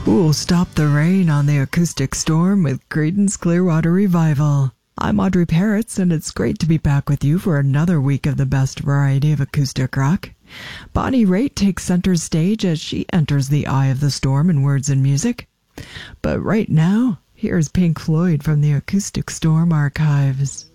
Who'll stop the rain on the acoustic storm with Creedence Clearwater Revival? I'm Audrey Parrots, and it's great to be back with you for another week of the best variety of acoustic rock. Bonnie Raitt takes center stage as she enters the eye of the storm in words and music. But right now, here's Pink Floyd from the Acoustic Storm archives.